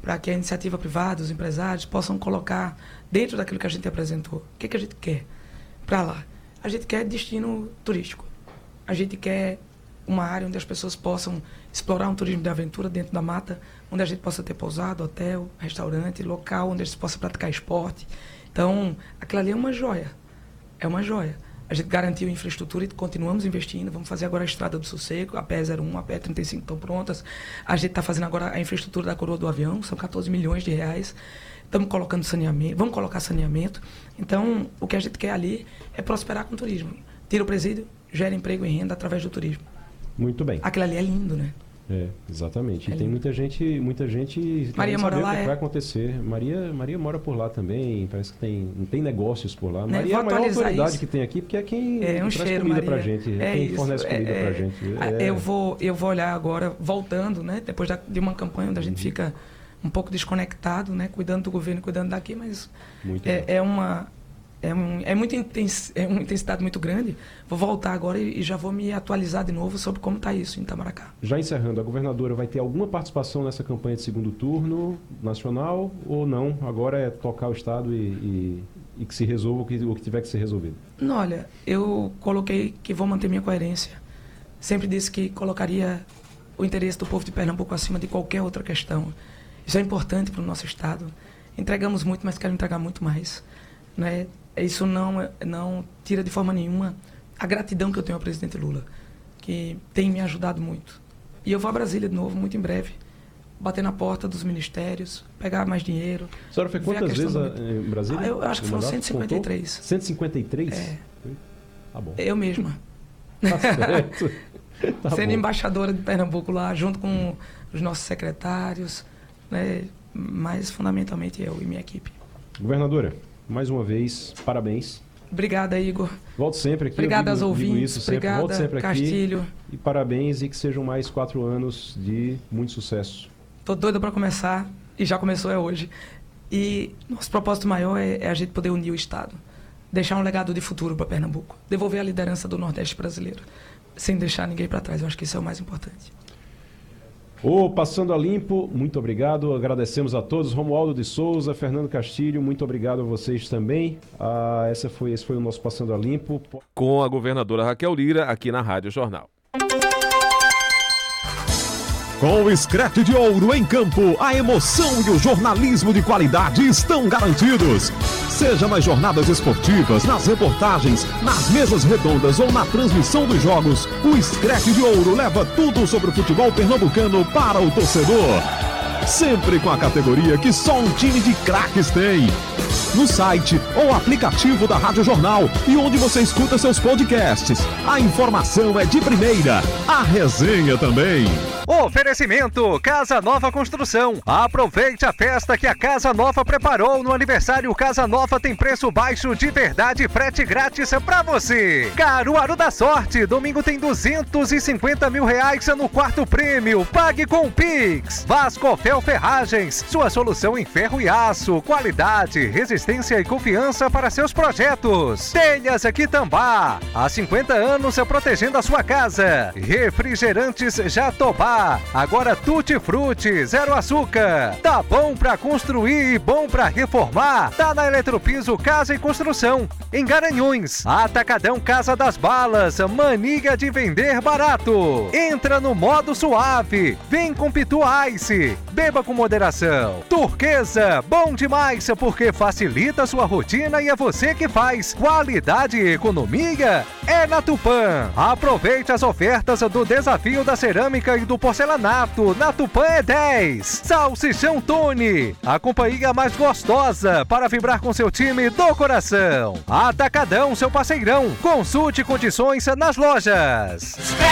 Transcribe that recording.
para que a iniciativa privada, os empresários, possam colocar dentro daquilo que a gente apresentou. O que a gente quer para lá? A gente quer destino turístico. A gente quer uma área onde as pessoas possam explorar um turismo de aventura dentro da mata, onde a gente possa ter pousada, hotel, restaurante, local onde a gente possa praticar esporte. Então, aquilo ali é uma joia. É uma joia. A gente garantiu infraestrutura e continuamos investindo. Vamos fazer agora a Estrada do Sossego, a PE01, a PE35 estão prontas. A gente está fazendo agora a infraestrutura da Coroa do Avião, são 14 milhões de reais. Estamos colocando saneamento, vamos colocar saneamento. Então, o que a gente quer ali é prosperar com o turismo. Tira o presídio, gera emprego e renda através do turismo. Muito bem. Aquilo ali é lindo, né? Exatamente. E tem muita gente Maria mora lá, o que vai acontecer. Maria mora por lá também, parece que tem negócios por lá. Né? Maria é a maior autoridade que tem aqui, porque é quem traz comida Maria. pra gente, quem fornece comida pra gente. Eu vou olhar agora, voltando, né? Depois de uma campanha onde a gente fica um pouco desconectado, né? Cuidando do governo, cuidando daqui, mas é uma intensidade muito grande. Vou voltar agora e já vou me atualizar de novo sobre como está isso em Itamaracá. Já encerrando, a governadora vai ter alguma participação nessa campanha de segundo turno nacional ou não? Agora é tocar o Estado e que se resolva o que tiver que ser resolvido. Não, olha, eu coloquei que vou manter minha coerência. Sempre disse que colocaria o interesse do povo de Pernambuco acima de qualquer outra questão. Isso é importante para o nosso Estado. Entregamos muito, mas quero entregar muito mais, né? Isso não tira de forma nenhuma a gratidão que eu tenho ao presidente Lula, que tem me ajudado muito. E eu vou a Brasília de novo, muito em breve, bater na porta dos ministérios, pegar mais dinheiro. A senhora foi quantas vezes em Brasília? Eu acho que foram 153. Contou? 153? Tá bom. Eu mesma. Tá certo. Tá Sendo bom. embaixadora de Pernambuco lá, junto com os nossos secretários, né? Mas fundamentalmente eu e minha equipe. Governadora, mais uma vez, parabéns. Obrigada, Igor. Volto sempre aqui. Obrigada aos ouvintes. Isso sempre. Obrigada, Volto sempre Castilho. Aqui. E parabéns e que sejam mais 4 anos de muito sucesso. Tô doida para começar e já começou hoje. E nosso propósito maior é a gente poder unir o Estado. Deixar um legado de futuro para Pernambuco. Devolver a liderança do Nordeste brasileiro. Sem deixar ninguém para trás. Eu acho que isso é o mais importante. Passando a Limpo, muito obrigado, agradecemos a todos, Romualdo de Souza, Fernando Castilho, muito obrigado a vocês também. Esse foi o nosso Passando a Limpo. Com a governadora Raquel Lira, aqui na Rádio Jornal. Com o Screte de Ouro em campo, a emoção e o jornalismo de qualidade estão garantidos. Seja nas jornadas esportivas, nas reportagens, nas mesas redondas ou na transmissão dos jogos, o Screte de Ouro leva tudo sobre o futebol pernambucano para o torcedor. Sempre com a categoria que só um time de craques tem. No site ou aplicativo da Rádio Jornal e onde você escuta seus podcasts. A informação é de primeira, a resenha também. Oferecimento Casa Nova Construção. Aproveite a festa que a Casa Nova preparou no aniversário. Casa Nova tem preço baixo de verdade e frete grátis pra você. Caruaru da Sorte, domingo tem 250 mil reais no quarto prêmio. Pague com o Pix. Vascofel Ferragens, sua solução em ferro e aço. Qualidade, resistência e confiança para seus projetos. Telhas Quitambá, há 50 anos protegendo a sua casa. Refrigerantes Jatobá, agora Tutti Frutti, zero açúcar. Tá bom pra construir e bom pra reformar? Tá na Eletropiso Casa e Construção. Em Garanhuns, Atacadão Casa das Balas, mania de vender barato. Entra no modo suave, vem com Pitu Ice, beba com moderação. Turquesa, bom demais porque facilita a sua rotina e é você que faz. Qualidade e economia é na Tupã. Aproveite as ofertas do Desafio da Cerâmica e do Porcelanato. Na Tupã é 10. Salsichão Tony, a companhia mais gostosa para vibrar com seu time do coração. Atacadão, seu parceirão. Consulte condições nas lojas.